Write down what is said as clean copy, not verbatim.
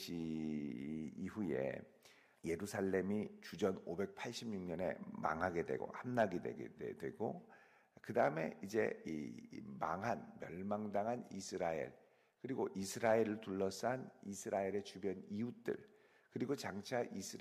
당시 이후에 예루살렘이 주전 586년에 망하게 되고 함락이 되게 되고 그 다음에 이제 이 멸망당한 이스라엘 그리고 이스라엘을 둘러싼 이스라엘의 주변 이웃들 그리고 장차